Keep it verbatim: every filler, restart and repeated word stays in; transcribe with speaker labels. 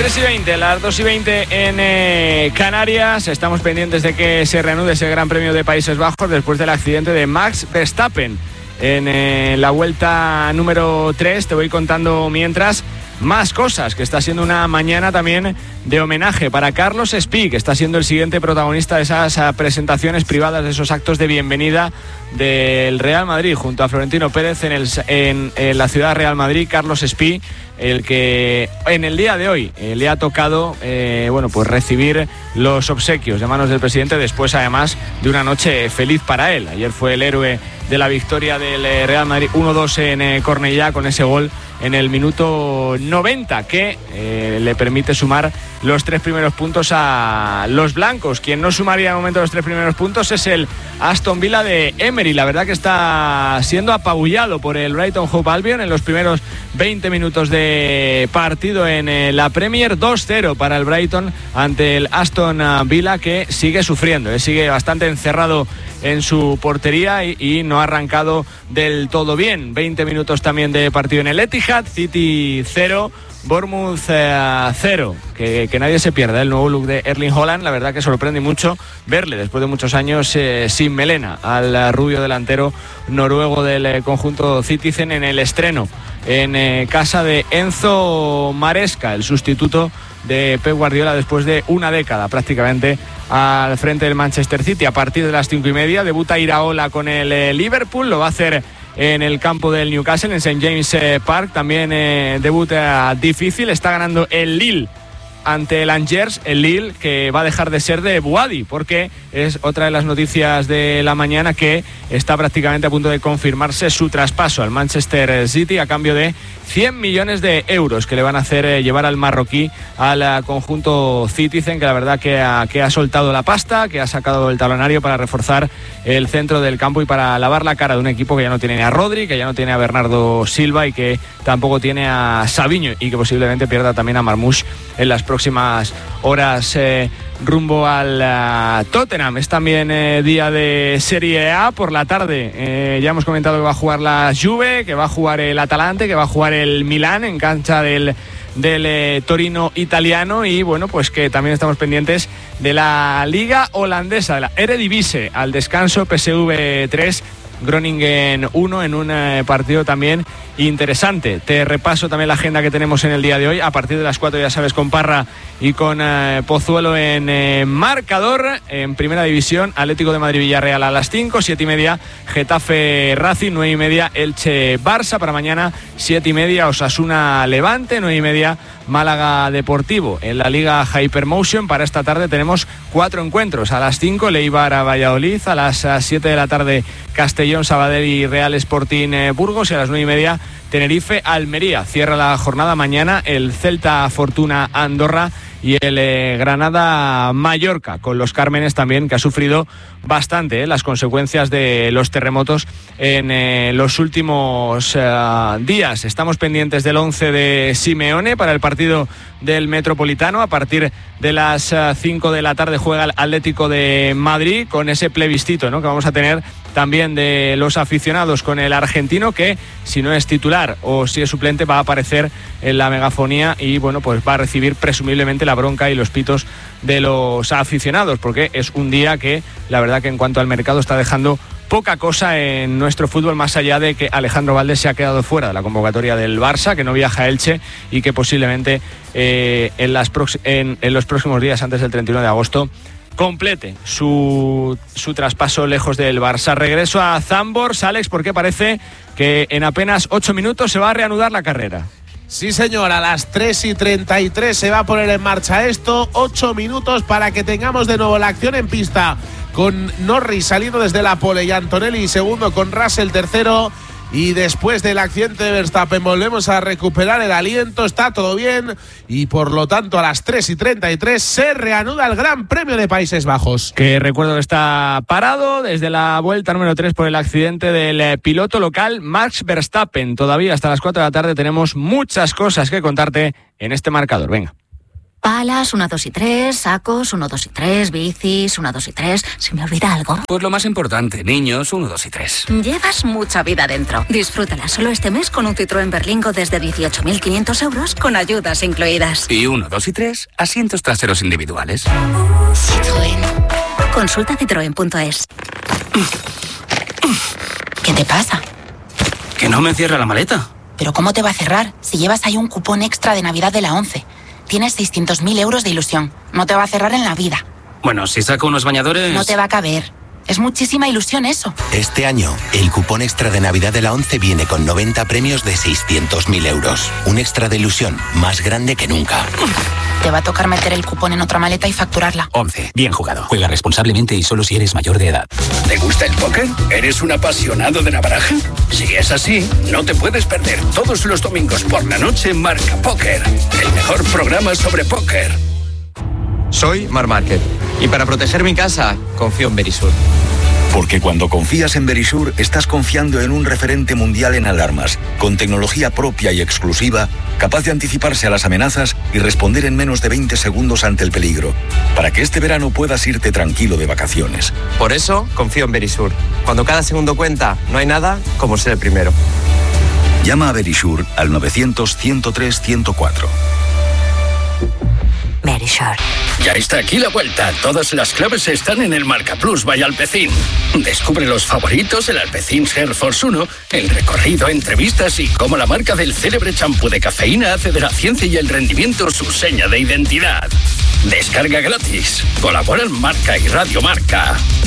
Speaker 1: tres y veinte, las dos y veinte en eh, Canarias. Estamos pendientes de que se reanude ese Gran Premio de Países Bajos después del accidente de Max Verstappen en eh, la vuelta número tres. Te voy contando mientras más cosas, que está siendo una mañana también de homenaje para Carlos Espí, que está siendo el siguiente protagonista de esas presentaciones privadas, de esos actos de bienvenida del Real Madrid junto a Florentino Pérez en, el, en, en la ciudad Real Madrid. Carlos Espí, el que en el día de hoy eh, le ha tocado eh, bueno, pues recibir los obsequios de manos del presidente, después además de una noche feliz para él. Ayer fue el héroe de la victoria del Real Madrid uno dos en eh, Cornellá, con ese gol en el minuto noventa que eh, le permite sumar los tres primeros puntos a los blancos. Quien no sumaría de momento los tres primeros puntos es el Aston Villa de Emery. La verdad que está siendo apabullado por el Brighton Hove Albion en los primeros veinte minutos de partido en eh, la Premier. Dos cero para el Brighton ante el Aston Villa, que sigue sufriendo, eh, sigue bastante encerrado en su portería y, y no ha arrancado del todo bien. veinte minutos también de partido en el Etihad. City cero, Bournemouth cero, que, que nadie se pierda el nuevo look de Erling Haaland. La verdad que sorprende mucho verle después de muchos años eh, sin melena al rubio delantero noruego del eh, conjunto Citizen en el estreno en eh, casa de Enzo Maresca, el sustituto de Pep Guardiola después de una década prácticamente al frente del Manchester City. A partir de las cinco y media debuta Iraola con el eh, Liverpool, lo va a hacer en el campo del Newcastle, en Saint James Park. También eh, debuta difícil, está ganando el Lille ante el Angers, el Lille que va a dejar de ser de Boadi, porque es otra de las noticias de la mañana, que está prácticamente a punto de confirmarse su traspaso al Manchester City a cambio de cien millones de euros que le van a hacer eh, llevar al marroquí al uh, conjunto Citizen, que la verdad que ha, que ha soltado la pasta, que ha sacado el talonario para reforzar el centro del campo y para lavar la cara de un equipo que ya no tiene ni a Rodri, que ya no tiene a Bernardo Silva y que tampoco tiene a Savinho, y que posiblemente pierda también a Marmoush en las próximas horas eh, rumbo al uh, Tottenham. Es también eh, día de Serie A por la tarde. Eh, ya hemos comentado que va a jugar la Juve, que va a jugar el Atalante, que va a jugar el Milán en cancha del, del eh, Torino italiano, y bueno, pues que también estamos pendientes de la Liga holandesa, de la Eredivisie. Al descanso, P S V tres, Groningen uno, en un eh, partido también interesante. Te repaso también la agenda que tenemos en el día de hoy. A partir de las cuatro, ya sabes, con Parra y con eh, Pozuelo en eh, marcador. En Primera División, Atlético de Madrid-Villarreal a las cinco, siete y media Getafe-Racing, nueve y media Elche-Barça. Para mañana, siete y media Osasuna-Levante, nueve y media Málaga-Deportivo. En la Liga Hypermotion, para esta tarde tenemos cuatro encuentros. A las cinco, Leibar-Valladolid. A las siete de la tarde, Castellón-Sabadell y Real Sporting eh, Burgos. Y a las nueve y media, Tenerife-Almería. Cierra la jornada mañana el Celta-Fortuna-Andorra y el eh, Granada-Mallorca, con los Cármenes también, que ha sufrido bastante eh, las consecuencias de los terremotos en eh, los últimos eh, días. Estamos pendientes del once de Simeone para el partido del Metropolitano. A partir de las cinco de la tarde juega el Atlético de Madrid, con ese plebiscito, ¿no?, que vamos a tener también de los aficionados, con el argentino, que si no es titular o si es suplente va a aparecer en la megafonía y bueno, pues va a recibir presumiblemente la bronca y los pitos de los aficionados, porque es un día que la verdad que en cuanto al mercado está dejando poca cosa en nuestro fútbol, más allá de que Alejandro Valdes se ha quedado fuera de la convocatoria del Barça, que no viaja a Elche y que posiblemente eh, en, las prox- en, en los próximos días, antes del treinta y uno de agosto, complete su, su traspaso lejos del Barça. Regreso a Zambors, Alex, porque parece que en apenas ocho minutos se va a reanudar la carrera.
Speaker 2: Sí, señor, a las tres y treinta y tres se va a poner en marcha esto. Ocho minutos para que tengamos de nuevo la acción en pista, con Norris saliendo desde la pole y Antonelli segundo, con Russell tercero. Y después del accidente de Verstappen volvemos a recuperar el aliento, está todo bien y por lo tanto a las tres y treinta y tres se reanuda el Gran Premio de Países Bajos.
Speaker 1: Que recuerdo que está parado desde la vuelta número tres por el accidente del piloto local Max Verstappen. Todavía hasta las cuatro de la tarde tenemos muchas cosas que contarte en este marcador. Venga.
Speaker 3: Palas, uno, dos y tres, sacos, uno, dos y tres, bicis, uno, dos y tres. ¿Se me olvida algo?
Speaker 4: Pues lo más importante, niños, uno, dos y tres.
Speaker 3: Llevas mucha vida dentro. Disfrútala solo este mes con un Citroën Berlingo desde dieciocho mil quinientos euros con ayudas incluidas.
Speaker 4: Y uno, dos y tres, asientos traseros individuales.
Speaker 3: Citroën. Consulta citroen punto es.
Speaker 5: ¿Qué te pasa?
Speaker 4: Que no me cierra la maleta.
Speaker 5: ¿Pero cómo te va a cerrar si llevas ahí un cupón extra de Navidad de la ONCE? Tienes seiscientos mil euros de ilusión. No te va a cerrar en la vida.
Speaker 4: Bueno, si saco unos bañadores...
Speaker 5: No te va a caber. Es muchísima ilusión eso.
Speaker 6: Este año, el cupón extra de Navidad de la ONCE viene con noventa premios de seiscientos mil euros. Un extra de ilusión más grande que nunca.
Speaker 5: Te va a tocar meter el cupón en otra maleta y facturarla.
Speaker 4: ONCE. Bien jugado. Juega responsablemente y solo si eres mayor de edad.
Speaker 7: ¿Te gusta el póker? ¿Eres un apasionado de la baraja? Si es así, no te puedes perder todos los domingos por la noche Marca Póker, el mejor programa sobre póker.
Speaker 8: Soy Marc Márquez y para proteger mi casa confío en Verisur.
Speaker 9: Porque cuando confías en Verisur, estás confiando en un referente mundial en alarmas, con tecnología propia y exclusiva, capaz de anticiparse a las amenazas y responder en menos de veinte segundos ante el peligro, para que este verano puedas irte tranquilo de vacaciones.
Speaker 8: Por eso confío en Verisur. Cuando cada segundo cuenta, no hay nada como ser el primero.
Speaker 9: Llama a Verisur al novecientos, ciento tres, ciento cuatro.
Speaker 3: Verisur.
Speaker 7: Ya está aquí la vuelta. Todas las claves están en el Marca Plus by Alpecin. Descubre los favoritos, el Alpecin Air Force uno, el recorrido, entrevistas y cómo la marca del célebre champú de cafeína hace de la ciencia y el rendimiento su seña de identidad. Descarga gratis. Colaboran Marca y Radio Marca.